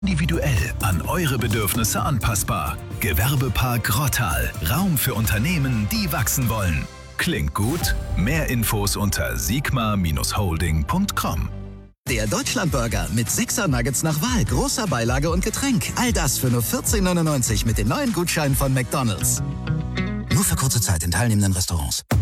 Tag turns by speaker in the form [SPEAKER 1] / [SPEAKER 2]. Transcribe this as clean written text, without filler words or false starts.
[SPEAKER 1] Individuell an eure Bedürfnisse anpassbar. Gewerbepark Rottal. Raum für Unternehmen, die wachsen wollen. Klingt gut? Mehr Infos unter sigma-holding.com.
[SPEAKER 2] Der Deutschlandburger mit 6er Nuggets nach Wahl, großer Beilage und Getränk. All das für nur 14,99 mit den neuen Gutscheinen von McDonald's. Nur für kurze Zeit in teilnehmenden Restaurants.